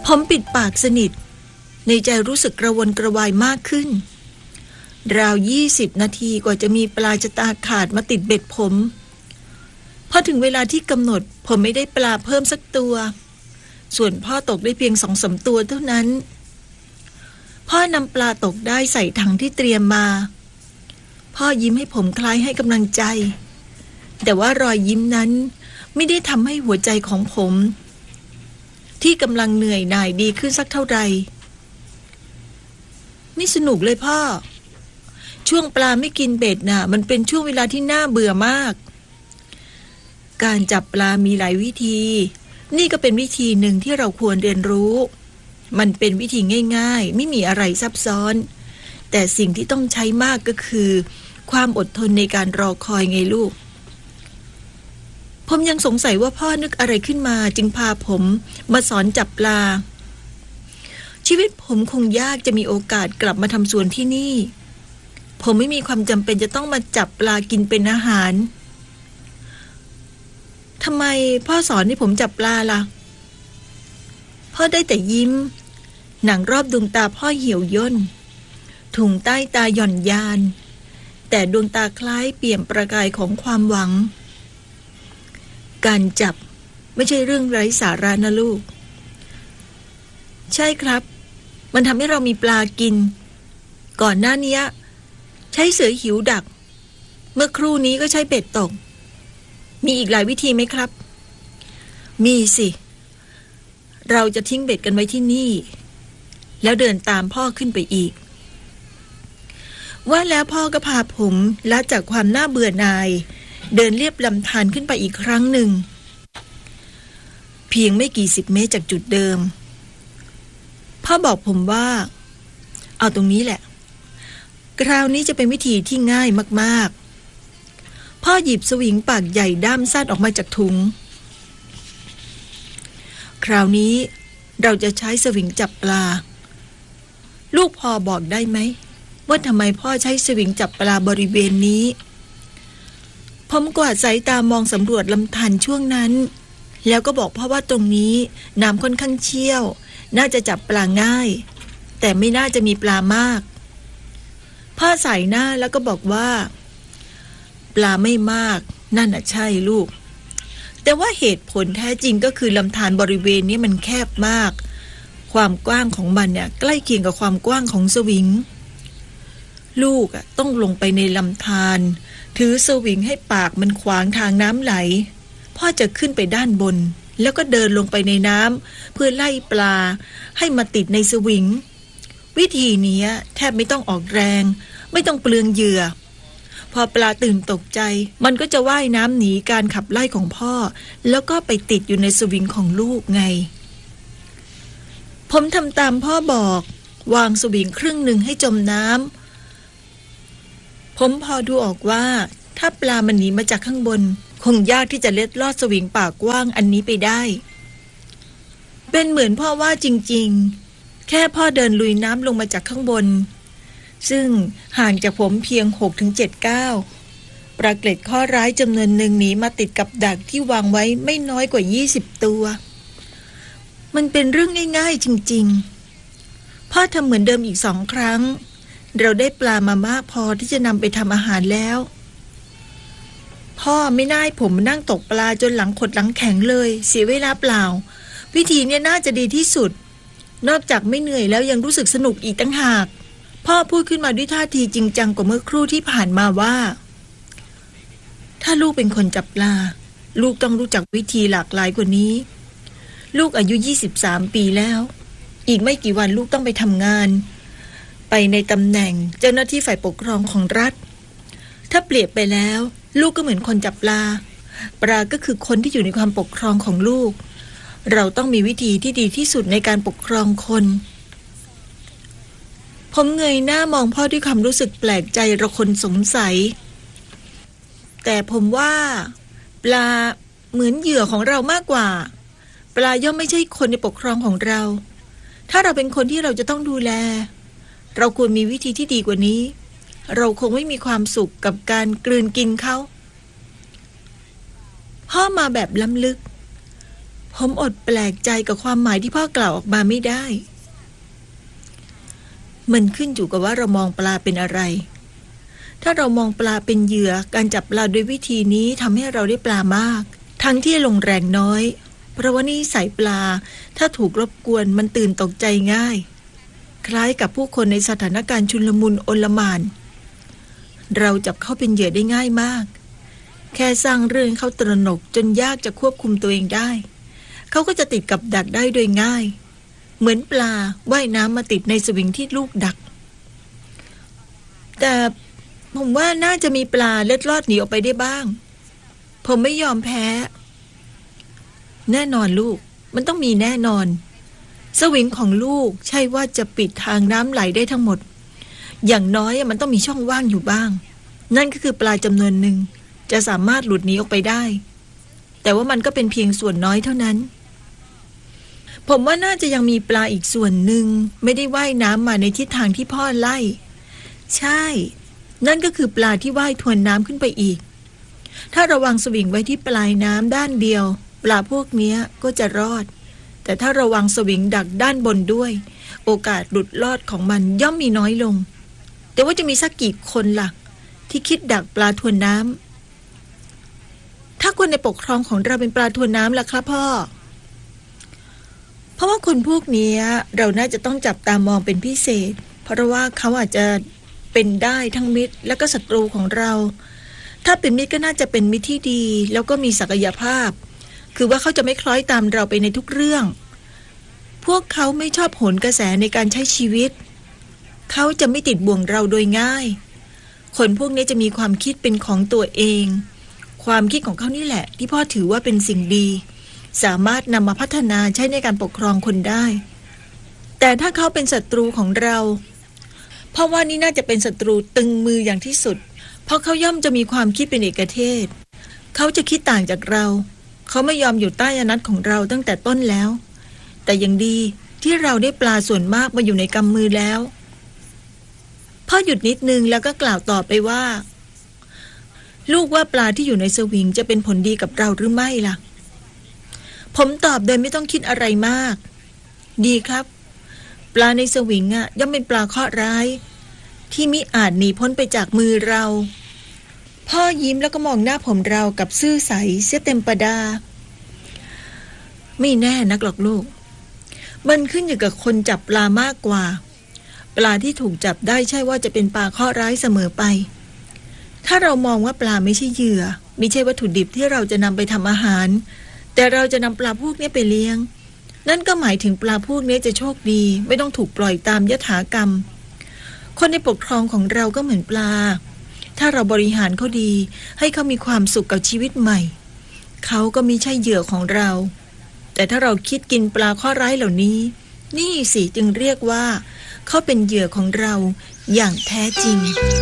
ผมปิดปากสนิทในใจรู้สึกกระวนกระวายมากขึ้นราว20 นาทีกว่าจะมีปลาจะตาขาดมาติดเบ็ดผมพอถึงเวลาที่กำหนดผมไม่ได้ปลาเพิ่มสักตัวส่วนพ่อตกได้เพียง2-3 ตัวเท่านั้นพ่อนำปลาตกได้ใส่ถังที่เตรียมมาพ่อยิ้มให้ผมคล้ายให้กำลังใจแต่ว่ารอยยิ้มนั้นไม่ได้ทำให้หัวใจของผมที่กำลังเหนื่อยหน่ายดีขึ้นสักเท่าใดนี่สนุกเลยพ่อช่วงปลาไม่กินเบ็ดน่ะมันเป็นช่วงเวลาที่น่าเบื่อมากการจับปลามีหลายวิธีนี่ก็เป็นวิธีหนึ่งที่เราควรเรียนรู้มันเป็นวิธีง่ายๆไม่มีอะไรซับซ้อนแต่สิ่งที่ต้องใช้มากก็คือความอดทนในการรอคอยไงลูกผมยังสงสัยว่าพ่อนึกอะไรขึ้นมาจึงพาผมมาสอนจับปลาชีวิตผมคงยากจะมีโอกาสกลับมาทำสวนที่นี่ผมไม่มีความจำเป็นจะต้องมาจับปลากินเป็นอาหารทำไมพ่อสอนให้ผมจับปลาล่ะพ่อได้แต่ยิ้มหนังรอบดวงตาพ่อเหี่ยวย่นถุงใต้ตาหย่อนยานแต่ดวงตาคล้ายเปี่ยมประกายของความหวังการจับไม่ใช่เรื่องไร้สาระนะลูกใช่ครับมันทำให้เรามีปลากินก่อนหน้านี้ใช้เสือหิวดักเมื่อครู่นี้ก็ใช้เบ็ดตกมีอีกหลายวิธีไหมครับมีสิเราจะทิ้งเบ็ดกันไว้ที่นี่แล้วเดินตามพ่อขึ้นไปอีกว่าแล้วพ่อก็พาผมละจากความน่าเบื่อหน่ายเดินเลียบลำธารขึ้นไปอีกครั้งหนึ่งเพียงไม่กี่10 เมตรจากจุดเดิมพ่อบอกผมว่าเอาตรงนี้แหละคราวนี้จะเป็นวิธีที่ง่ายมากๆพ่อหยิบสวิงปากใหญ่ด้ามสั้นออกมาจากถุงคราวนี้เราจะใช้สวิงจับปลาลูกพอบอกได้ไหมว่าทำไมพ่อใช้สวิงจับปลาบริเวณนี้ผมกวาดสายตามองสำรวจลำธารช่วงนั้นแล้วก็บอกพ่อว่าตรงนี้น้ำค่อนข้างเชี่ยวน่าจะจับปลาง่ายแต่ไม่น่าจะมีปลามากพ่อสายหน้าแล้วก็บอกว่าปลาไม่มากนั่นน่ะใช่ลูกแต่ว่าเหตุผลแท้จริงก็คือลำธารบริเวณนี้มันแคบมากความกว้างของมันเนี่ยใกล้เคียงกับความกว้างของสวิงลูกต้องลงไปในลำธารถือสวิงให้ปากมันขวางทางน้ำไหลพ่อจะขึ้นไปด้านบนแล้วก็เดินลงไปในน้ำเพื่อไล่ปลาให้มาติดในสวิงวิธีนี้แทบไม่ต้องออกแรงไม่ต้องเปลืองเหยื่อพอปลาตื่นตกใจมันก็จะว่ายน้ำหนีการขับไล่ของพ่อแล้วก็ไปติดอยู่ในสวิงของลูกไงผมทำตามพ่อบอกวางสวิงครึ่งหนึ่งให้จมน้ำผมพอดูออกว่าถ้าปลามันหนีมาจากข้างบนคงยากที่จะเล็ดลอดสวิงปากกว้างอันนี้ไปได้เป็นเหมือนพ่อว่าจริงๆแค่พ่อเดินลุยน้ำลงมาจากข้างบนซึ่งห่างจากผมเพียง 6-7 ก้าวปลาเกล็ดข้อร้ายจำนวนหนึ่งหนีมาติดกับดักที่วางไว้ไม่น้อยกว่า20 ตัวมันเป็นเรื่องง่ายๆจริงๆพ่อทำเหมือนเดิมอีก2 ครั้งเราได้ปลามามากพอที่จะนำไปทำอาหารแล้วพ่อไม่น่าให้ผมมานั่งตกปลาจนหลังขดหลังแข็งเลยเสียเวลาเปล่าวิธีนี้น่าจะดีที่สุดนอกจากไม่เหนื่อยแล้วยังรู้สึกสนุกอีกตั้งหากพ่อพูดขึ้นมาด้วยท่าทีจริงจังกว่าเมื่อครู่ที่ผ่านมาว่าถ้าลูกเป็นคนจับปลาลูกต้องรู้จักวิธีหลากหลายกว่านี้ลูกอายุ23 ปีแล้วอีกไม่กี่วันลูกต้องไปทำงานไปในตำแหน่งเจ้าหน้าที่ฝ่ายปกครองของรัฐถ้าเปรียบไปแล้วลูกก็เหมือนคนจับปลาก็คือคนที่อยู่ในความปกครองของลูกเราต้องมีวิธีที่ดีที่สุดในการปกครองคนผมเงยหน้ามองพ่อด้วยความรู้สึกแปลกใจระคนสงสัยแต่ผมว่าปลาเหมือนเหยื่อของเรามากกว่าปลาย่อมไม่ใช่คนในปกครองของเราถ้าเราเป็นคนที่เราจะต้องดูแลเราควรมีวิธีที่ดีกว่านี้เราคงไม่มีความสุขกับการกลืนกินเขาพ่อมาแบบล้ำลึกผมอดแปลกใจกับความหมายที่พ่อกล่าวออกมาไม่ได้มันขึ้นอยู่กับว่าเรามองปลาเป็นอะไรถ้าเรามองปลาเป็นเหยื่อการจับปลาด้วยวิธีนี้ทำให้เราได้ปลามากทั้งที่ลงแรงน้อยเพราะว่านิสัยปลาถ้าถูกรบกวนมันตื่นตกใจง่ายคล้ายกับผู้คนในสถานการณ์ชุลมุนโอลหม่านเราจับเขาเป็นเหยื่อได้ง่ายมากแค่สร้างเรื่องเขาตระหนกจนยากจะควบคุมตัวเองได้เขาก็จะติดกับดักได้โดยง่ายเหมือนปลาว่ายน้ำมาติดในสวิงที่ลูกดักแต่ผมว่าน่าจะมีปลาเล็ดลอดหนีออกไปได้บ้างผมไม่ยอมแพ้แน่นอนลูกมันต้องมีแน่นอนสวิงของลูกใช่ว่าจะปิดทางน้ำไหลได้ทั้งหมดอย่างน้อยมันต้องมีช่องว่างอยู่บ้างนั่นก็คือปลาจำนวนหนึ่งจะสามารถหลุดหนีออกไปได้แต่ว่ามันก็เป็นเพียงส่วนน้อยเท่านั้นผมว่าน่าจะยังมีปลาอีกส่วนหนึ่งไม่ได้ว่ายน้ำมาในทิศทางที่พ่อไล่ใช่นั่นก็คือปลาที่ว่ายทวนน้ำขึ้นไปอีกถ้าระวังสวิงไว้ที่ปลายน้ำด้านเดียวปลาพวกนี้ก็จะรอดแต่ถ้าระวังสวิงดักด้านบนด้วยโอกาสหลุดรอดของมันย่อมมีน้อยลงแต่ว่าจะมีสักกี่คนล่ะที่คิดดักปลาทวนน้ำถ้าคนในปกครองของเราเป็นปลาทวนน้ำล่ะครับพ่อเพราะว่าคนพวกนี้เราน่าจะต้องจับตามองเป็นพิเศษเพราะว่าเขาอาจจะเป็นได้ทั้งมิตรและก็ศัตรูของเราถ้าเป็นมิตรก็น่าจะเป็นมิตรที่ดีแล้วก็มีศักยภาพคือว่าเขาจะไม่คล้อยตามเราไปในทุกเรื่องพวกเขาไม่ชอบโหนกระแสในการใช้ชีวิตเขาจะไม่ติดบ่วงเราโดยง่ายคนพวกนี้จะมีความคิดเป็นของตัวเองความคิดของเขานี่แหละที่พ่อถือว่าเป็นสิ่งดีสามารถนำมาพัฒนาใช้ในการปกครองคนได้แต่ถ้าเขาเป็นศัตรูของเราเพราะว่านี่น่าจะเป็นศัตรูตึงมืออย่างที่สุดเพราะเขาย่อมจะมีความคิดเป็นเอกเทศเขาจะคิดต่างจากเราเขาไม่ยอมอยู่ใต้อนัตของเราตั้งแต่ต้นแล้วแต่ยังดีที่เราได้ปลาส่วนมากมาอยู่ในกำมือแล้วพ่อหยุดนิดนึงแล้วก็กล่าวต่อไปว่าลูกว่าปลาที่อยู่ในสวิงจะเป็นผลดีกับเราหรือไม่ล่ะผมตอบโดยไม่ต้องคิดอะไรมากดีครับปลาในสวิงย่อมเป็นปลาเคราะห์ร้ายที่มิอาจหนีพ้นไปจากมือเราพ่อยิ้มแล้วก็มองหน้าผมเรากับซื่อใสเสียเต็มประดาไม่แน่นักหรอกลูกมันขึ้นอยู่กับคนจับปลามากกว่าปลาที่ถูกจับได้ใช่ว่าจะเป็นปลาเคราะห์ร้ายเสมอไปถ้าเรามองว่าปลาไม่ใช่เหยื่อไม่ใช่วัตถุดิบที่เราจะนำไปทำอาหารแต่เราจะนำปลาพวกนี้ไปเลี้ยงนั่นก็หมายถึงปลาพวกนี้จะโชคดีไม่ต้องถูกปล่อยตามยถากรรมคนในปกครองของเราก็เหมือนปลาถ้าเราบริหารเขาดีให้เขามีความสุขกับชีวิตใหม่เขาก็ไม่ใช่เหยื่อของเราแต่ถ้าเราคิดกินปลาข้อร้ายเหล่านี้นี่สิจึงเรียกว่าเขาเป็นเหยื่อของเราอย่างแท้จริง